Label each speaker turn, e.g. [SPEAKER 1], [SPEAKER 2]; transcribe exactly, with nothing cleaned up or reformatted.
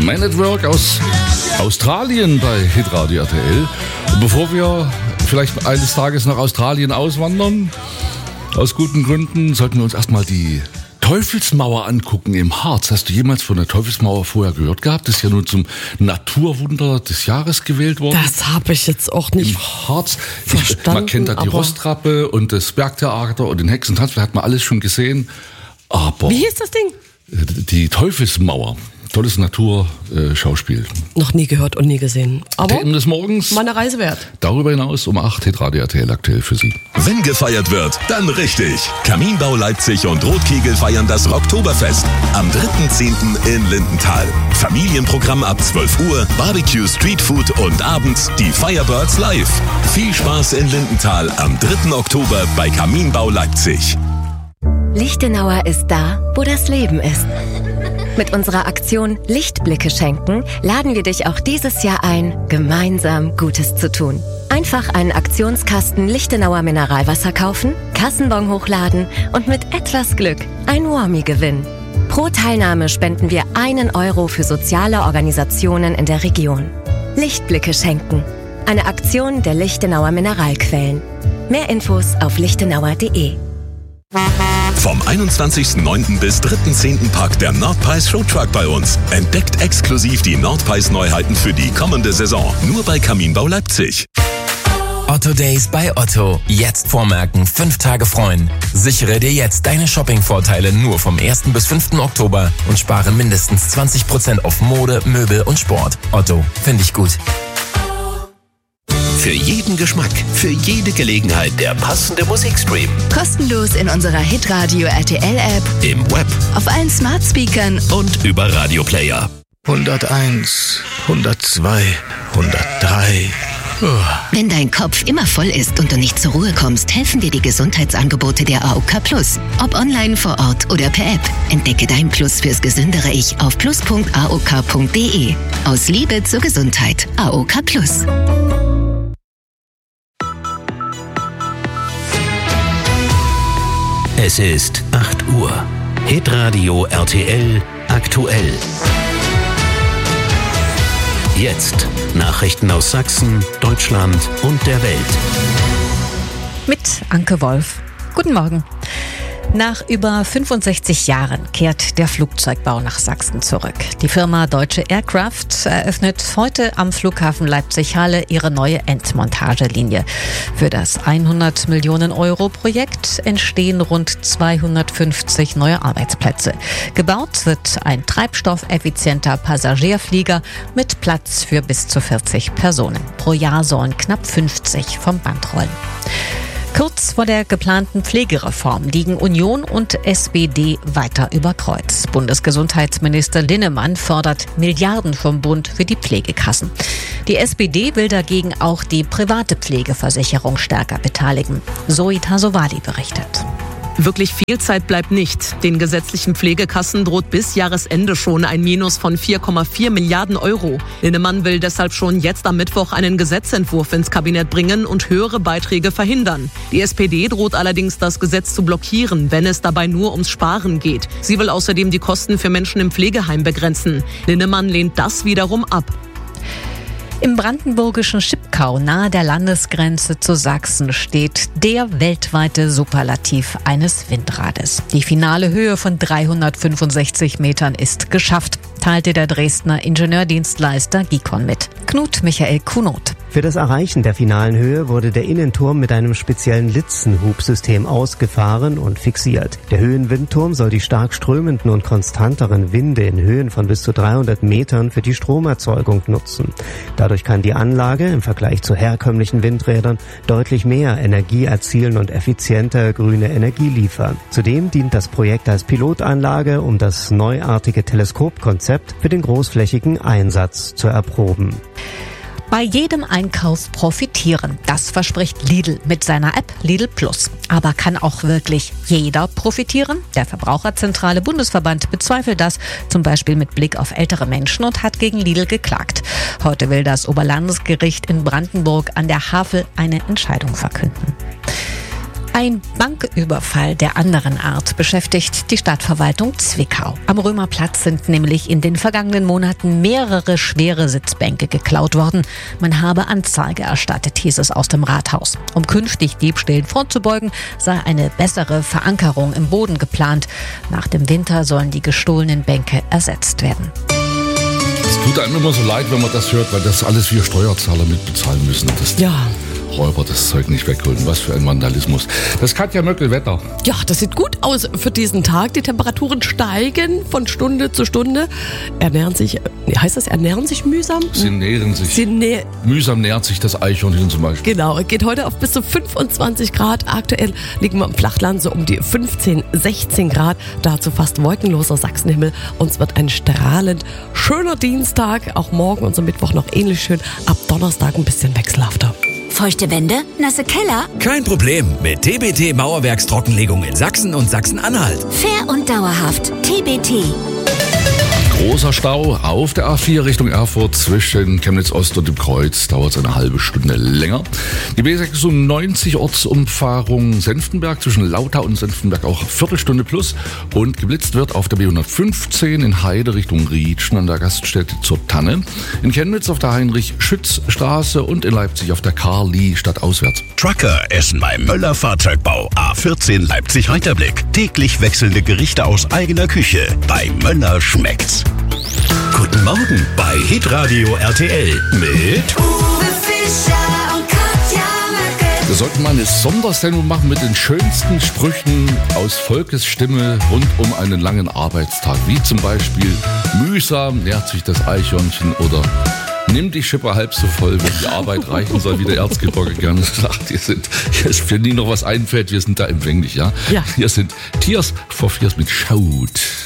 [SPEAKER 1] Man at Work aus Australien bei Hitradio R T L. Und bevor wir vielleicht eines Tages nach Australien auswandern, aus guten Gründen, sollten wir uns erstmal die Teufelsmauer angucken im Harz. Hast du jemals von der Teufelsmauer vorher gehört gehabt? Das ist ja nun zum Naturwunder des Jahres gewählt worden.
[SPEAKER 2] Das habe ich jetzt auch nicht
[SPEAKER 1] Im Harz.
[SPEAKER 2] verstanden.
[SPEAKER 1] Ich, man kennt da die Rostrappe und das Bergtheater und den Hexentanz. Da hat man alles schon gesehen. Aber
[SPEAKER 2] wie hieß das Ding?
[SPEAKER 1] Die Teufelsmauer. Tolles Naturschauspiel. Äh,
[SPEAKER 2] Noch nie gehört und nie gesehen. Aber
[SPEAKER 1] Themen des Morgens.
[SPEAKER 2] Mal eine Reise wert.
[SPEAKER 1] Darüber hinaus um acht Hitradio R T L aktuell für Sie.
[SPEAKER 3] Wenn gefeiert wird, dann richtig. Kaminbau Leipzig und Rotkegel feiern das Rocktoberfest am dritten zehnten in Lindenthal. Familienprogramm ab zwölf Uhr, Barbecue, Streetfood und abends die Firebirds live. Viel Spaß in Lindenthal am dritten Oktober bei Kaminbau Leipzig.
[SPEAKER 4] Lichtenauer ist da, wo das Leben ist. Mit unserer Aktion Lichtblicke schenken laden wir dich auch dieses Jahr ein, gemeinsam Gutes zu tun. Einfach einen Aktionskasten Lichtenauer Mineralwasser kaufen, Kassenbon hochladen und mit etwas Glück ein Warmie gewinnen. Pro Teilnahme spenden wir einen Euro für soziale Organisationen in der Region. Lichtblicke schenken. Eine Aktion der Lichtenauer Mineralquellen. Mehr Infos auf lichtenauer punkt de.
[SPEAKER 3] Vom einundzwanzigsten neunten bis dritten zehnten packt der Nordpreis Showtruck bei uns. Entdeckt exklusiv die Nordpreis-Neuheiten für die kommende Saison. Nur bei Kaminbau Leipzig.
[SPEAKER 5] Otto Days bei Otto. Jetzt vormerken, fünf Tage freuen. Sichere dir jetzt deine Shopping-Vorteile nur vom ersten bis fünften Oktober und spare mindestens zwanzig Prozent auf Mode, Möbel und Sport. Otto, finde ich gut.
[SPEAKER 6] Für jeden Geschmack, für jede Gelegenheit der passende Musikstream.
[SPEAKER 7] Kostenlos in unserer Hitradio R T L-App,
[SPEAKER 6] Im Web
[SPEAKER 7] auf allen Smart-Speakern
[SPEAKER 6] und über Radioplayer.
[SPEAKER 8] hunderteins, hundertzwei, hundertdrei.
[SPEAKER 7] Wenn dein Kopf immer voll ist und du nicht zur Ruhe kommst, helfen dir die Gesundheitsangebote der A O K Plus. Ob online, vor Ort oder per App. Entdecke dein Plus fürs gesündere Ich auf plus punkt a o k punkt de. Aus Liebe zur Gesundheit. A O K Plus.
[SPEAKER 6] Es ist acht Uhr. Hitradio R T L aktuell. Jetzt Nachrichten aus Sachsen, Deutschland und der Welt.
[SPEAKER 9] Mit Anke Wolf. Guten Morgen. Nach über fünfundsechzig Jahren kehrt der Flugzeugbau nach Sachsen zurück. Die Firma Deutsche Aircraft eröffnet heute am Flughafen Leipzig-Halle ihre neue Endmontagelinie. Für das hundert Millionen Euro Projekt entstehen rund zweihundertfünfzig neue Arbeitsplätze. Gebaut wird ein treibstoffeffizienter Passagierflieger mit Platz für bis zu vierzig Personen. Pro Jahr sollen knapp fünfzig vom Band rollen. Kurz vor der geplanten Pflegereform liegen Union und S P D weiter über Kreuz. Bundesgesundheitsminister Linnemann fordert Milliarden vom Bund für die Pflegekassen. Die S P D will dagegen auch die private Pflegeversicherung stärker beteiligen. Zoe Tasovali berichtet.
[SPEAKER 10] Wirklich viel Zeit bleibt nicht. Den gesetzlichen Pflegekassen droht bis Jahresende schon ein Minus von vier Komma vier Milliarden Euro. Linnemann will deshalb schon jetzt am Mittwoch einen Gesetzentwurf ins Kabinett bringen und höhere Beiträge verhindern. Die S P D droht allerdings, das Gesetz zu blockieren, wenn es dabei nur ums Sparen geht. Sie will außerdem die Kosten für Menschen im Pflegeheim begrenzen. Linnemann lehnt das wiederum ab.
[SPEAKER 9] Im brandenburgischen Schipkau nahe der Landesgrenze zu Sachsen steht der weltweite Superlativ eines Windrades. Die finale Höhe von dreihundertfünfundsechzig Metern ist geschafft, teilte der Dresdner Ingenieurdienstleister Gikon mit. Knut Michael Kunoth.
[SPEAKER 11] Für das Erreichen der finalen Höhe wurde der Innenturm mit einem speziellen Litzenhubsystem ausgefahren und fixiert. Der Höhenwindturm soll die stark strömenden und konstanteren Winde in Höhen von bis zu dreihundert Metern für die Stromerzeugung nutzen. Dadurch kann die Anlage im Vergleich zu herkömmlichen Windrädern deutlich mehr Energie erzielen und effizienter grüne Energie liefern. Zudem dient das Projekt als Pilotanlage, um das neuartige Teleskopkonzept für den großflächigen Einsatz zu erproben.
[SPEAKER 9] Bei jedem Einkauf profitieren. Das verspricht Lidl mit seiner App Lidl Plus. Aber kann auch wirklich jeder profitieren? Der Verbraucherzentrale Bundesverband bezweifelt das, zum Beispiel mit Blick auf ältere Menschen, und hat gegen Lidl geklagt. Heute will das Oberlandesgericht in Brandenburg an der Havel eine Entscheidung verkünden. Ein Banküberfall der anderen Art beschäftigt die Stadtverwaltung Zwickau. Am Römerplatz sind nämlich in den vergangenen Monaten mehrere schwere Sitzbänke geklaut worden. Man habe Anzeige erstattet, hieß es aus dem Rathaus. Um künftig Diebstählen vorzubeugen, sei eine bessere Verankerung im Boden geplant. Nach dem Winter sollen die gestohlenen Bänke ersetzt werden.
[SPEAKER 1] Es tut einem immer so leid, wenn man das hört, weil das alles wir Steuerzahler mitbezahlen müssen. Das
[SPEAKER 2] Ja.
[SPEAKER 1] Räuber das Zeug nicht wegholen. Was für ein Vandalismus. Das Katja Möckel Wetter.
[SPEAKER 2] Ja, das sieht gut aus für diesen Tag. Die Temperaturen steigen von Stunde zu Stunde. Ernähren sich, heißt das, ernähren sich mühsam?
[SPEAKER 1] Sie nähren sich.
[SPEAKER 2] Sie nä-
[SPEAKER 1] Mühsam nährt sich das Eichhörnchen zum Beispiel.
[SPEAKER 2] Genau, geht heute auf bis zu fünfundzwanzig Grad. Aktuell liegen wir im Flachland so um die fünfzehn, sechzehn Grad. Dazu fast wolkenloser Sachsenhimmel. Und es wird ein strahlend schöner Dienstag. Auch morgen und so Mittwoch noch ähnlich schön. Ab Donnerstag ein bisschen wechselhafter.
[SPEAKER 12] Feuchte Wände? Nasse Keller?
[SPEAKER 13] Kein Problem mit T B T Mauerwerkstrockenlegung in Sachsen und Sachsen-Anhalt.
[SPEAKER 12] Fair und dauerhaft. T B T.
[SPEAKER 1] Großer Stau auf der A vier Richtung Erfurt zwischen Chemnitz Ost und dem Kreuz. Dauert es eine halbe Stunde länger. Die B sechsundneunzig Ortsumfahrung Senftenberg zwischen Lauter und Senftenberg auch Viertelstunde plus. Und geblitzt wird auf der B hundertfünfzehn in Heide Richtung Rietschen an der Gaststätte zur Tanne. In Chemnitz auf der Heinrich-Schütz-Straße und in Leipzig auf der Karli stadtauswärts.
[SPEAKER 3] Trucker essen beim Möller Fahrzeugbau A vierzehn Leipzig-Heiterblick. Täglich wechselnde Gerichte aus eigener Küche. Bei Möller schmeckt's. Guten Morgen bei Hitradio R T L mit
[SPEAKER 12] Uwe Fischer und Katja Möckel.
[SPEAKER 1] Wir sollten mal eine Sondersendung machen mit den schönsten Sprüchen aus Volkes Stimme rund um einen langen Arbeitstag. Wie zum Beispiel, mühsam nährt sich das Eichhörnchen oder nimm die Schippe halb so voll, wenn die Arbeit reichen soll, wie der Erzgebirge gerne sagt. Wir sind, wenn Ihnen noch was einfällt, wir sind da empfänglich, ja?
[SPEAKER 2] Ja.
[SPEAKER 1] Hier sind Tears for Fears mit Schaut.